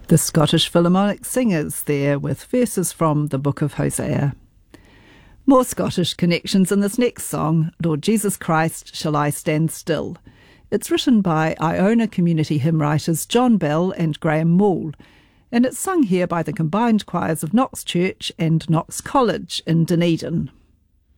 The Scottish Philharmonic Singers there with verses from the Book of Hosea. More Scottish connections in this next song, Lord Jesus Christ, Shall I Stand Still? It's written by Iona community hymn writers John Bell and Graham Moule, and it's sung here by the combined choirs of Knox Church and Knox College in Dunedin.